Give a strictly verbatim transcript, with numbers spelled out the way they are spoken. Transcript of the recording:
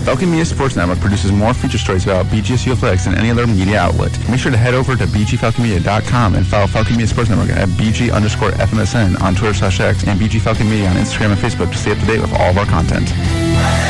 Falcon Media Sports Network produces more feature stories about B G S U Athletics than any other media outlet. Make sure to head over to b g falcon media dot com and follow Falcon Media Sports Network at bg underscore fmsn on Twitter slash X and B G Falcon Media on Instagram and Facebook to stay up to date with all of our content.